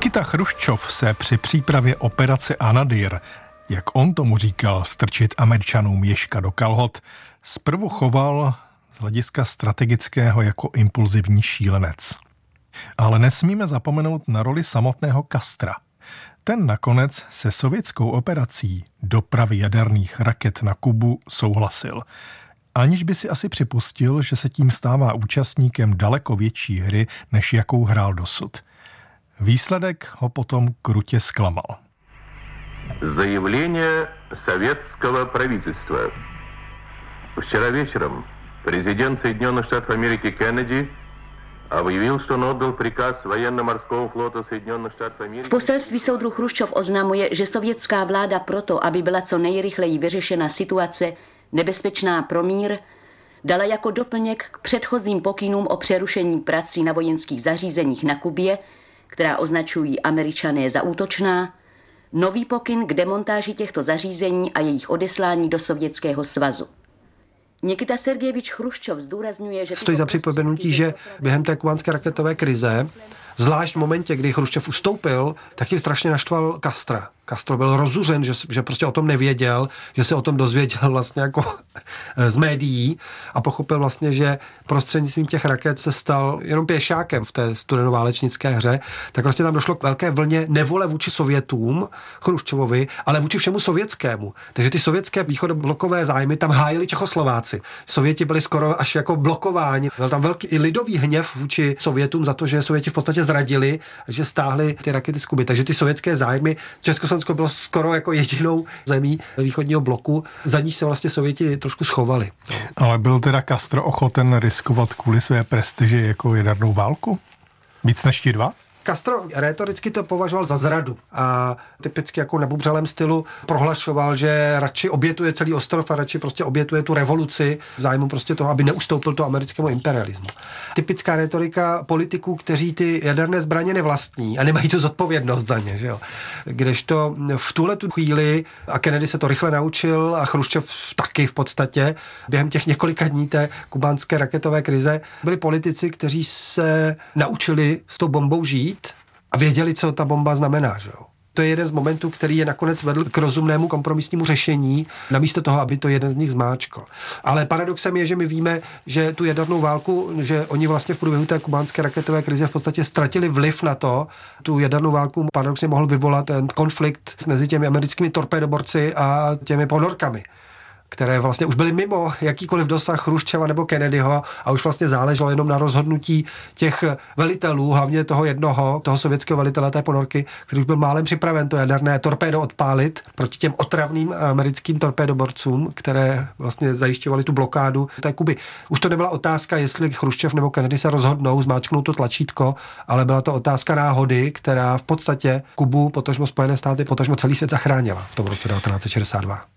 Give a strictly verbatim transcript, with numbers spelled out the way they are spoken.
Nikita Chruščov se při přípravě operace Anadyr, jak on tomu říkal, strčit Američanům ježka do kalhot, zprvu choval z hlediska strategického jako impulzivní šílenec. Ale nesmíme zapomenout na roli samotného Castra. Ten nakonec se sovětskou operací dopravy jaderných raket na Kubu souhlasil, aniž by si asi připustil, že se tím stává účastníkem daleko větší hry, než jakou hrál dosud. Výsledek ho potom krutě zklamal. Заявление советского правительства. Вчера вечером президент Соединенных Штатов Америки Кеннеди objevil, že on oddal příkaz военно-морского флота Соединенных Штатов Америки. V poselství soudruh Chruščov oznamuje, že sovětská vláda proto, aby byla co nejrychleji vyřešena situace nebezpečná pro mír, dala jako doplněk k předchozím pokynům o přerušení prací na vojenských zařízeních na Kubě, která označují Američané za útočná, nový pokyn k demontáži těchto zařízení a jejich odeslání do Sovětského svazu. Nikita Sergejevič Chruščov zdůrazňuje, že... Stojí za připomenutí, že během té kubánské raketové krize, zvlášť v momentě, kdy Chruščov ustoupil, tak tím strašně naštval Castra. Castro byl rozuřen, že, že prostě o tom nevěděl, že se o tom dozvěděl vlastně jako z médií a pochopil vlastně, že prostřednictvím těch raket se stal jenom pěšákem v té studenoválečnické hře, tak vlastně tam došlo k velké vlně nevole vůči Sovětům, Chruščovovi, ale vůči všemu sovětskému. Takže ty sovětské východoblokové zájmy tam hájili Čechoslováci. Sověti byli skoro až jako blokováni. Byl tam velký i lidový hněv vůči Sovětům za to, že Sověti v podstatě zradili, že stáhli ty rakety z Kuby. Takže ty sovětské zájmy Československo bylo skoro jako jedinou zemí východního bloku, za níž se vlastně Sověti trošku schovali. Ale byl teda Castro ochoten riskovat kvůli své prestiži jako jadernou válku? Víc než ti dva? Castro rétoricky to považoval za zradu a typicky jako na bubřelém stylu prohlašoval, že radši obětuje celý ostrov a radši prostě obětuje tu revoluci v zájmu prostě toho, aby neustoupil to americkému imperialismu. Typická rétorika politiků, kteří ty jaderné zbraně nevlastní a nemají tu zodpovědnost za ně, že jo. Kdežto v tuhletu chvíli, a Kennedy se to rychle naučil a Chruščov taky v podstatě, během těch několika dní té kubánské raketové krize byli politici, kteří se naučili s tou bombou žít a věděli, co ta bomba znamená, že jo. To je jeden z momentů, který je nakonec vedl k rozumnému kompromisnímu řešení, namísto toho, aby to jeden z nich zmáčkl. Ale paradoxem je, že my víme, že tu jadernou válku, že oni vlastně v průběhu té kubánské raketové krize v podstatě ztratili vliv na to, tu jadernou válku paradoxně mohl vyvolat ten konflikt mezi těmi americkými torpédoborci a těmi ponorkami, které vlastně už byly mimo jakýkoliv dosah Chruščova nebo Kennedyho a už vlastně záleželo jenom na rozhodnutí těch velitelů, hlavně toho jednoho, toho sovětského velitele té ponorky, který už byl málem připraven to jaderné torpédo odpálit proti těm otravným americkým torpédoborcům, které vlastně zajišťovali tu blokádu té Kuby. Už to nebyla otázka, jestli Chruščov nebo Kennedy se rozhodnou zmáčknout to tlačítko, ale byla to otázka náhody, která v podstatě Kubu, potažmo Spojené státy, potažmo celý svět zachránila v tom roce devatenáct set šedesát dva.